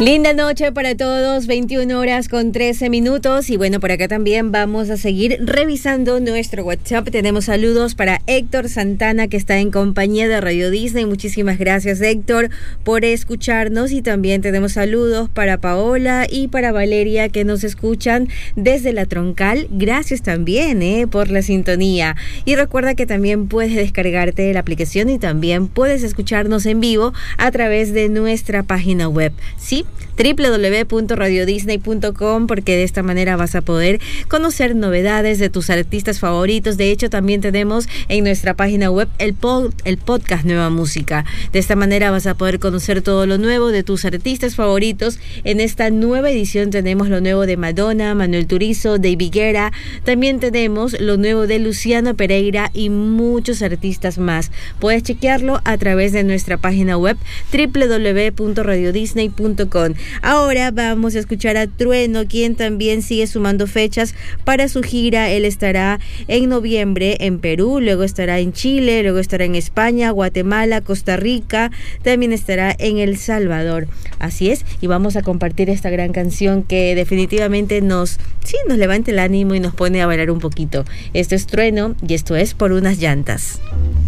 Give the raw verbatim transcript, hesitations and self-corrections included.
Linda noche para todos, veintiuna horas con trece minutos. Y bueno, por acá también vamos a seguir revisando nuestro WhatsApp. Tenemos saludos para Héctor Santana, que está en compañía de Radio Disney. Muchísimas gracias, Héctor, por escucharnos. Y también tenemos saludos para Paola y para Valeria, que nos escuchan desde La Troncal. Gracias también eh, por la sintonía. Y recuerda que también puedes descargarte la aplicación y también puedes escucharnos en vivo a través de nuestra página web, ¿sí? doble u doble u doble u punto radio disney punto com, porque de esta manera vas a poder conocer novedades de tus artistas favoritos. De hecho, también tenemos en nuestra página web el, pod, el podcast Nueva Música. De esta manera vas a poder conocer todo lo nuevo de tus artistas favoritos. En esta nueva edición tenemos lo nuevo de Madonna, Manuel Turizo, David Guerra. También tenemos lo nuevo de Luciano Pereira y muchos artistas más. Puedes chequearlo a través de nuestra página web doble u doble u doble u punto radio disney punto com. Ahora vamos a escuchar a Trueno, quien también sigue sumando fechas para su gira. Él estará en noviembre en Perú, luego estará en Chile, luego estará en España, Guatemala, Costa Rica, también estará en El Salvador. Así es, y vamos a compartir esta gran canción que definitivamente nos, sí, nos levanta el ánimo y nos pone a bailar un poquito. Esto es Trueno y esto es Por Unas Llantas.